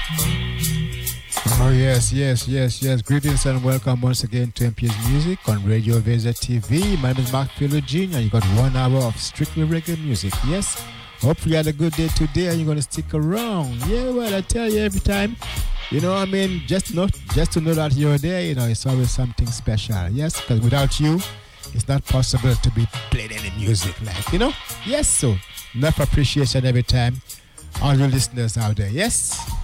Oh, yes. Greetings and welcome once again to MP's Music on Radio Visa TV. My name is Mark Philo Jr. You got 1 hour of strictly reggae music. Yes. Hopefully you had a good day today and you're going to stick around. Yeah, well, I tell you every time, you know what I mean? Just to know that you're there, you know, it's always something special. Yes, because without you, it's not possible to be playing any music like, you know? Yes, so enough appreciation every time. All your listeners out there. Yes.